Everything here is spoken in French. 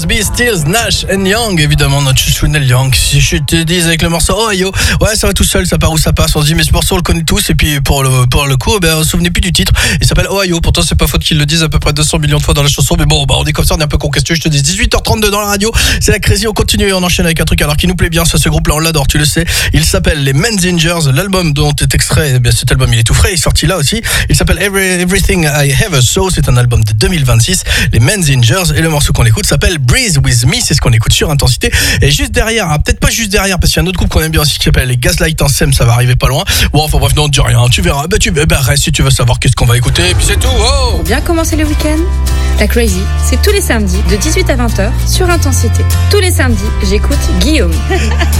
Crosby, Stills, Nash & Young, évidemment notre chouchou Neil Young. Si je te dis avec le morceau Ohio, ouais ça va tout seul, ça part où ça passe. On se dit mais ce morceau on le connaît tous et puis pour le coup, on se souvenait plus du titre. Il s'appelle Ohio. Pourtant c'est pas faute qu'ils le disent à peu près 200 millions de fois dans la chanson. Mais bon, on est comme ça, on est un peu con. Qu'est-ce que je te dis 18h32 dans la radio. C'est la Crazy. On continue et on enchaîne avec un truc alors qui nous plaît bien. Ce groupe-là on l'adore, tu le sais. Il s'appelle les Menzingers. L'album dont est extrait, cet album il est tout frais. Il est sorti là aussi. Il s'appelle Everything I Ever Saw. C'est un album de 2026. Les Menzingers et le morceau qu'on écoute s'appelle Breathe With Me. C'est ce qu'on écoute sur Intensité. Et juste derrière, peut-être pas juste derrière, parce qu'il y a un autre groupe qu'on aime bien aussi qui s'appelle les Gaslight Anthem. Ça va arriver pas loin. Bon, enfin bref, non, dis rien. Tu verras. Reste si tu veux savoir qu'est-ce qu'on va écouter. Et puis c'est tout. Oh Pour bien commencer le week-end, la Crazy, c'est tous les samedis de 18 à 20h sur Intensité. Tous les samedis, j'écoute Guillaume.